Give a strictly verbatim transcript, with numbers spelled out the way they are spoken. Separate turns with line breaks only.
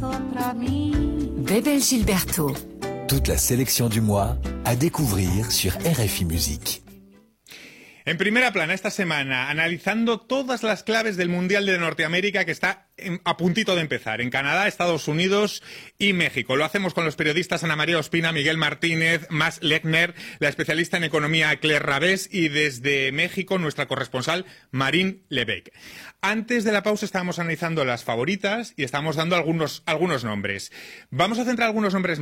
Bebel Gilberto.
Toute la sélection du mois à découvrir sur R F I Musique.
En primera plana esta semana, analizando todas las claves del Mundial de Norteamérica que está a puntito de empezar, en Canadá, Estados Unidos y México. Lo hacemos con los periodistas Ana María Ospina, Miguel Martínez, Mas Lechner, la especialista en economía Claire Rabés y desde México nuestra corresponsal Marín Lebec. Antes de la pausa estábamos analizando las favoritas y estábamos dando algunos, algunos nombres. Vamos a centrar algunos nombres